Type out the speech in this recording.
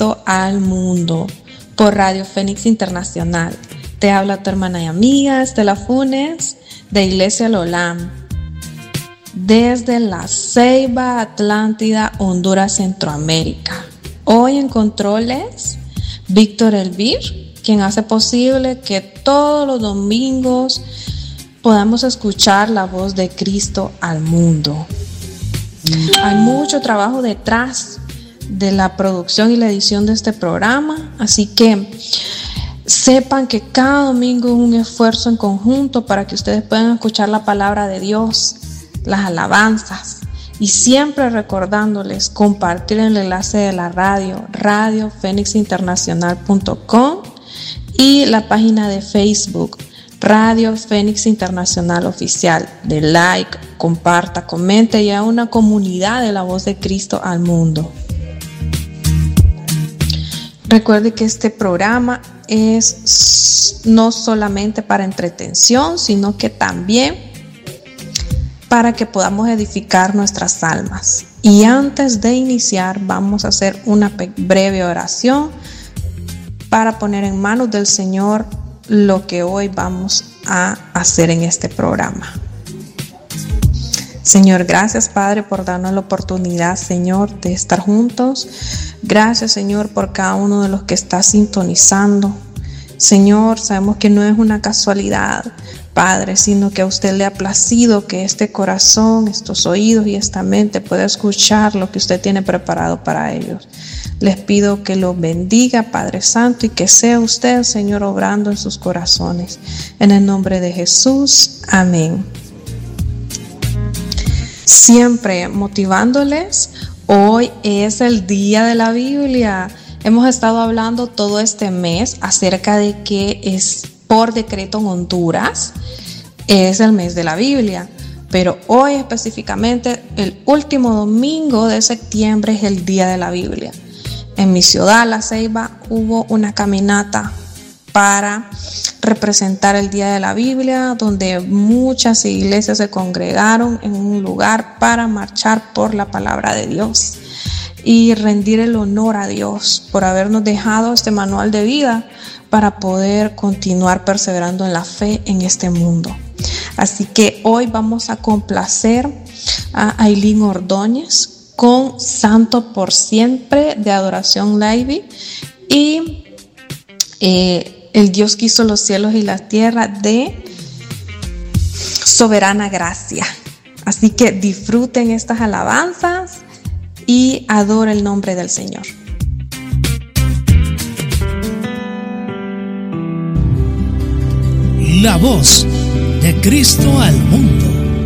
Cristo al mundo por Radio Fénix Internacional. Te habla tu hermana y amiga Estela Funes de Iglesia Lolam, desde La Ceiba, Atlántida, Honduras, Centroamérica. Hoy en controles, Víctor Elvir, quien hace posible que todos los domingos podamos escuchar la voz de Cristo al mundo. Hay mucho trabajo detrás de la producción y la edición de este programa, así que sepan que cada domingo es un esfuerzo en conjunto para que ustedes puedan escuchar la palabra de Dios, las alabanzas, y siempre recordándoles compartir el enlace de la radio, radiofenixinternacional.com, y la página de Facebook, Radio Fénix Internacional Oficial. De like, comparta, comente y a una comunidad de la voz de Cristo al mundo. Recuerde que este programa es no solamente para entretención, sino que también para que podamos edificar nuestras almas. Y antes de iniciar, vamos a hacer una breve oración para poner en manos del Señor lo que hoy vamos a hacer en este programa. Señor, gracias Padre por darnos la oportunidad, Señor, de estar juntos. Gracias, Señor, por cada uno de los que está sintonizando. Señor, sabemos que no es una casualidad, Padre, sino que a usted le ha placido que este corazón, estos oídos y esta mente pueda escuchar lo que usted tiene preparado para ellos. Les pido que los bendiga, Padre Santo, y que sea usted, Señor, obrando en sus corazones. En el nombre de Jesús, amén. Siempre motivándoles, hoy es el día de la Biblia. Hemos estado hablando todo este mes acerca de que es por decreto en Honduras, es el mes de la Biblia. Pero hoy específicamente, el último domingo de septiembre es el día de la Biblia. En mi ciudad, La Ceiba, hubo una caminata para representar el Día de la Biblia, donde muchas iglesias se congregaron en un lugar para marchar por la palabra de Dios y rendir el honor a Dios por habernos dejado este manual de vida para poder continuar perseverando en la fe en este mundo. Así que hoy vamos a complacer a Aileen Ordóñez con Santo por Siempre de Adoración Live y El Dios que hizo los cielos y la tierra de Soberana Gracia. Así que disfruten estas alabanzas y adoren el nombre del Señor. La voz de Cristo al mundo.